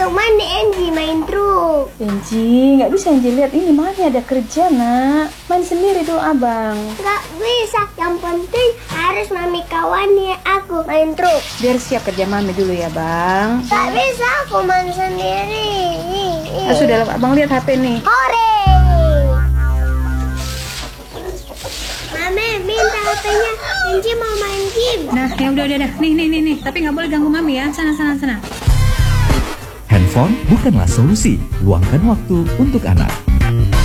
teman Enji main truk. Enji, nggak bisa Enji lihat ini, Mami ada kerja nak. Main sendiri dulu abang. Nggak bisa, yang penting harus Mami kawani aku main truk. Biar siap kerja Mami dulu ya bang. Nggak bisa aku main sendiri. Ah, sudah abang lihat HP nih. Hore! Mami minta HP-nya, Enji mau main game. Nah, ya udah. Nih. Tapi nggak boleh ganggu Mami ya. Sana. Handphone bukanlah solusi. Luangkan waktu untuk anak.